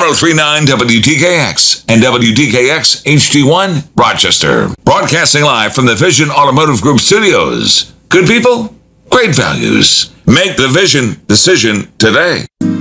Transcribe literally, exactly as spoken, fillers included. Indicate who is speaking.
Speaker 1: three nine W T K X and W T K X H D one, Rochester. Broadcasting live from the Vision Automotive Group studios. Good people, great values. Make the Vision decision today.